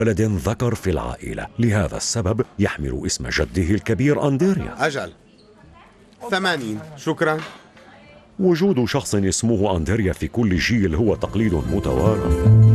ولد ذكر في العائلة، لهذا السبب يحمل اسم جده الكبير أندرياس. أجل 80. شكرا. وجود شخص اسمه أندريا في كل جيل هو تقليد متوارث.